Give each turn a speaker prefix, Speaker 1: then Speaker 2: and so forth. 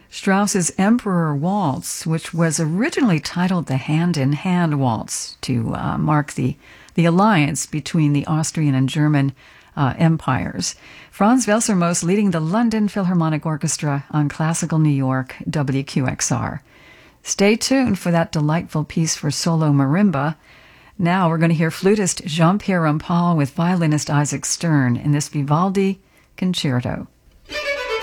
Speaker 1: Strauss's Emperor Waltz, which was originally titled the Hand-in-Hand Waltz to mark the alliance between the Austrian and German empires. Franz Welser-Moos leading the London Philharmonic Orchestra on Classical New York, WQXR. Stay tuned for that delightful piece for solo marimba. Now we're going to hear flutist Jean-Pierre Rampal with violinist Isaac Stern in this Vivaldi concerto.